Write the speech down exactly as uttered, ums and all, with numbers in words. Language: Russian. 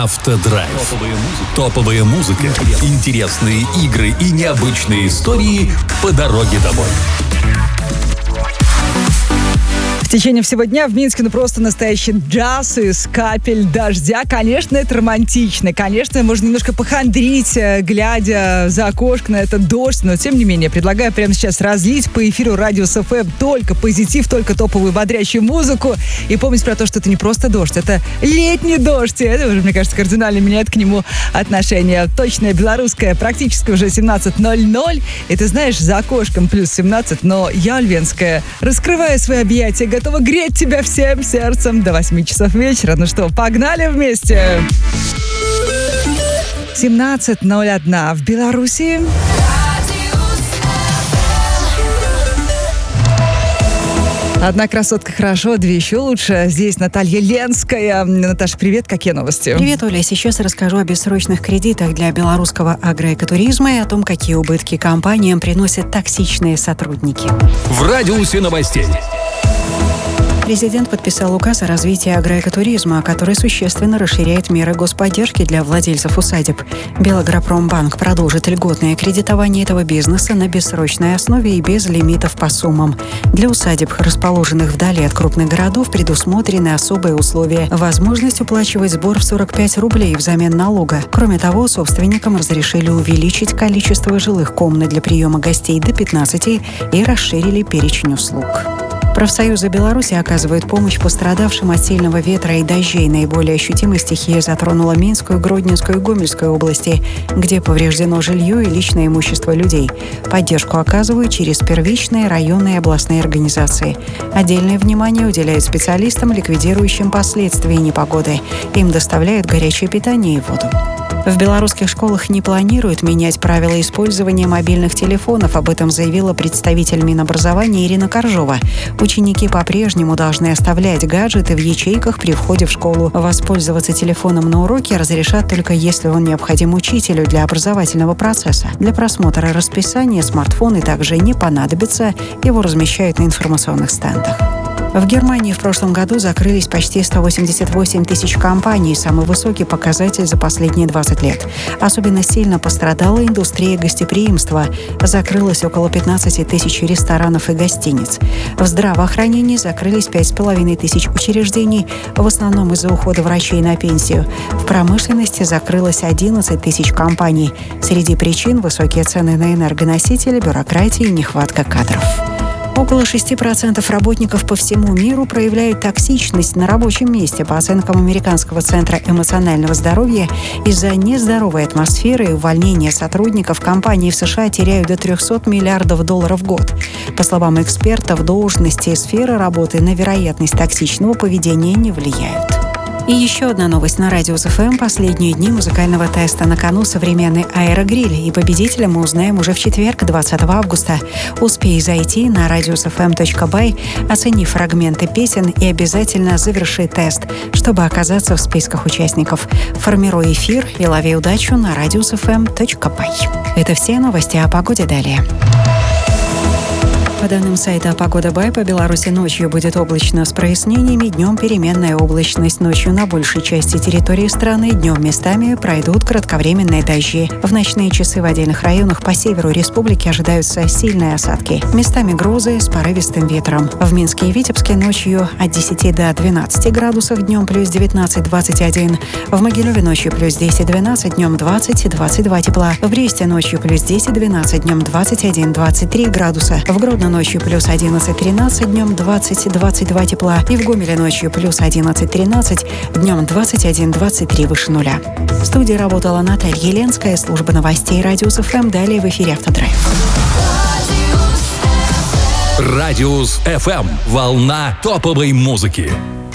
Автодрайв. Топовая музыка, интересные игры и необычные истории по дороге домой. В течение всего дня в Минске ну просто настоящий джаз из капель дождя. Конечно, это романтично. Конечно, можно немножко похандрить, глядя за окошко на этот дождь. Но, тем не менее, предлагаю прямо сейчас разлить по эфиру Радиус эф эм только позитив, только топовую бодрящую музыку. И помнить про то, что это не просто дождь, это летний дождь. И это уже, мне кажется, кардинально меняет к нему отношение. Точное белорусское, практически уже семнадцать ноль ноль. И ты знаешь, за окошком плюс семнадцать, но я, Альвенская, раскрываю свои объятия, готова греть тебя всем сердцем до восьми часов вечера. Ну что, погнали вместе! семнадцать ноль один в Беларуси. Одна красотка хорошо, две еще лучше. Здесь Наталья Ленская. Наташа, привет, какие новости? Привет, Оля. Сейчас расскажу о бессрочных кредитах для белорусского агроэкотуризма и о том, какие убытки компаниям приносят токсичные сотрудники. В радиусе новостей. Президент подписал указ о развитии агроэкотуризма, который существенно расширяет меры господдержки для владельцев усадеб. Белагропромбанк продолжит льготное кредитование этого бизнеса на бессрочной основе и без лимитов по суммам. Для усадеб, расположенных вдали от крупных городов, предусмотрены особые условия. Возможность уплачивать сбор в сорок пять рублей взамен налога. Кроме того, собственникам разрешили увеличить количество жилых комнат для приема гостей до пятнадцати и расширили перечень услуг. Профсоюзы Беларуси оказывают помощь пострадавшим от сильного ветра и дождей. Наиболее ощутимой стихия затронула Минскую, Гродненскую и Гомельскую области, где повреждено жилье и личное имущество людей. Поддержку оказывают через первичные, районные и областные организации. Отдельное внимание уделяют специалистам, ликвидирующим последствия непогоды. Им доставляют горячее питание и воду. В белорусских школах не планируют менять правила использования мобильных телефонов. Об этом заявила представитель Минобразования Ирина Коржова. Ученики по-прежнему должны оставлять гаджеты в ячейках при входе в школу. Воспользоваться телефоном на уроке разрешат только если он необходим учителю для образовательного процесса. Для просмотра расписания смартфоны также не понадобятся. Его размещают на информационных стендах. В Германии в прошлом году закрылись почти сто восемьдесят восемь тысяч компаний, самый высокий показатель за последние двадцать лет. Особенно сильно пострадала индустрия гостеприимства. Закрылось около пятнадцать тысяч ресторанов и гостиниц. В здравоохранении закрылись пять с половиной тысяч учреждений, в основном из-за ухода врачей на пенсию. В промышленности закрылось одиннадцать тысяч компаний. Среди причин – высокие цены на энергоносители, бюрократия и нехватка кадров. Около шести процентов работников по всему миру проявляют токсичность на рабочем месте. По оценкам Американского центра эмоционального здоровья, из-за нездоровой атмосферы и увольнения сотрудников компании в США теряют до трехсот миллиардов долларов в год. По словам экспертов, должности и сферы работы на вероятность токсичного поведения не влияют. И еще одна новость на Радиус эф эм. Последние дни музыкального теста. На кону современный аэрогриль. И победителя мы узнаем уже в четверг, двадцатого августа. Успей зайти на радиус эф эм точка бай, оцени фрагменты песен и обязательно заверши тест, чтобы оказаться в списках участников. Формируй эфир и лови удачу на радиус эф эм точка бай. Это все новости о погоде далее. По данным сайта «Погода Бай», по Беларуси ночью будет облачно с прояснениями, днем переменная облачность. Ночью на большей части территории страны, днем местами пройдут кратковременные дожди. В ночные часы в отдельных районах по северу республики ожидаются сильные осадки. Местами грозы с порывистым ветром. В Минске и Витебске ночью от десяти до двенадцати градусов, днем плюс девятнадцать - двадцать один. В Могилеве ночью плюс десять - двенадцать, днем двадцать - двадцать два тепла. В Бресте ночью плюс десять - двенадцать, днем двадцать один - двадцать три градуса. В Гродно ночью плюс одиннадцать - тринадцать, днем двадцать - двадцать два тепла. И в Гомеле ночью плюс одиннадцать - тринадцать, днем двадцать один - двадцать три выше нуля. В студии работала Наталья Ленская, служба новостей Радиус эф эм. Далее в эфире «Автодрайв». Радиус эф эм. Волна топовой музыки.